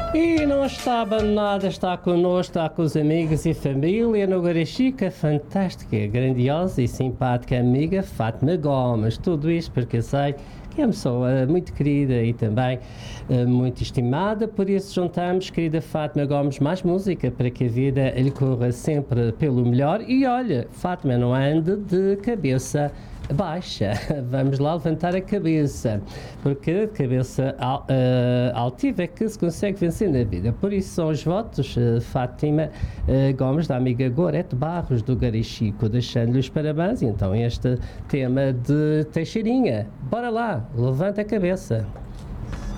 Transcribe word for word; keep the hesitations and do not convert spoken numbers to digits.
E não está abandonada, está connosco, está com os amigos e família no Garachica, fantástica, grandiosa e simpática amiga Fátima Gomes. Tudo isto porque eu sei que é uma pessoa muito querida e também uh, muito estimada, por isso juntamos, querida Fátima Gomes, mais música para que a vida lhe corra sempre pelo melhor. E olha, Fátima, não ande de cabeça baixa, vamos lá levantar a cabeça, porque a cabeça al, uh, altiva é que se consegue vencer na vida. Por isso são os votos, uh, Fátima uh, Gomes, da amiga Gorete Barros do Garachico, deixando-lhe os parabéns. E então este tema de Teixeirinha, bora lá, levanta a cabeça.